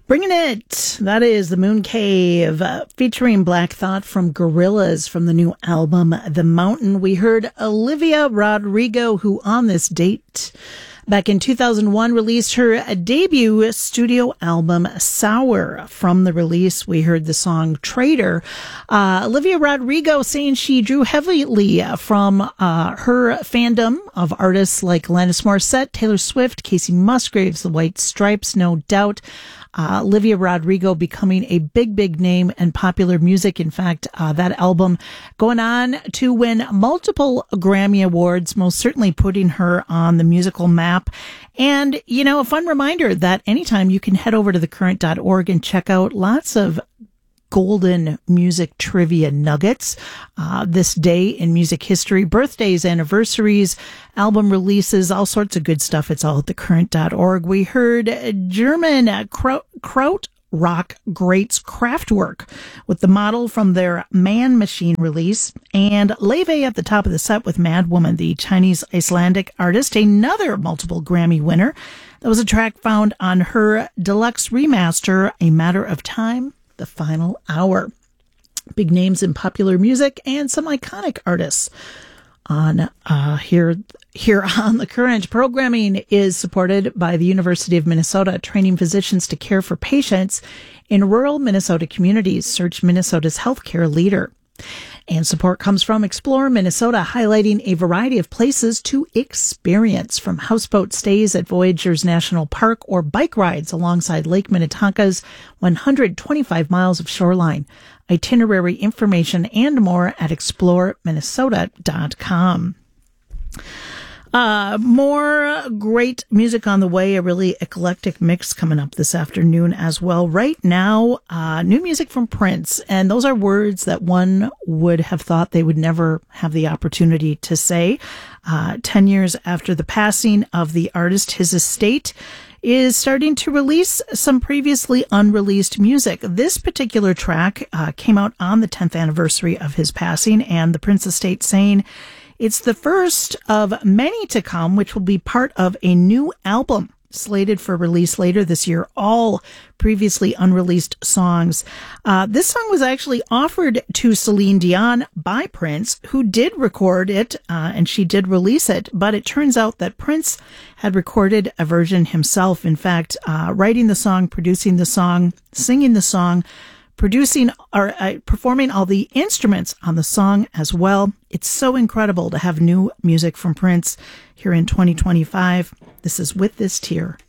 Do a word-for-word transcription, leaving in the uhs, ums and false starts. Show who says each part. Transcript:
Speaker 1: Bringing it. That is The Moon Cave, uh, featuring Black Thought from Gorillaz from the new album The Mountain. We heard Olivia Rodrigo, who on this date back in two thousand one released her debut studio album Sour. From the release, we heard the song Traitor. Uh, Olivia Rodrigo saying she drew heavily from uh, her fandom of artists like Alanis Morissette, Taylor Swift, Casey Musgraves, The White Stripes, no doubt. Uh, Olivia Rodrigo becoming a big, big name in popular music. In fact, uh, that album going on to win multiple Grammy Awards, most certainly putting her on the musical map. And, you know, a fun reminder that anytime you can head over to the current dot org and check out lots of golden music trivia nuggets uh, this day in music history, birthdays, anniversaries, album releases, all sorts of good stuff. It's all at the current dot org. We heard German uh, kraut, kraut rock greats Kraftwerk with the model from their Man Machine release, and Leve at the top of the set with Mad Woman, the Chinese Icelandic artist, another multiple Grammy winner. That was a track found on her deluxe remaster, A Matter of Time, The Final Hour. Big names in popular music and some iconic artists on uh, here here on the Current. Programming is supported by the University of Minnesota, training physicians to care for patients in rural Minnesota communities. Search Minnesota's healthcare leader. And support comes from Explore Minnesota, highlighting a variety of places to experience, from houseboat stays at Voyageurs National Park or bike rides alongside Lake Minnetonka's one hundred twenty-five miles of shoreline. Itinerary information and more at explore minnesota dot com. Uh, more great music on the way, a really eclectic mix coming up this afternoon as well. Right now, uh, new music from Prince, and those are words that one would have thought they would never have the opportunity to say. Uh, ten years after the passing of the artist, his estate is starting to release some previously unreleased music. This particular track uh, came out on the tenth anniversary of his passing, and the Prince estate saying it's the first of many to come, which will be part of a new album slated for release later this year, all previously unreleased songs. Uh, this song was actually offered to Celine Dion by Prince, who did record it, uh, and she did release it, but it turns out that Prince had recorded a version himself. In fact, uh, writing the song, producing the song, singing the song, producing or uh, performing all the instruments on the song as well. It's so incredible to have new music from Prince here in twenty twenty-five. This is With This Tear.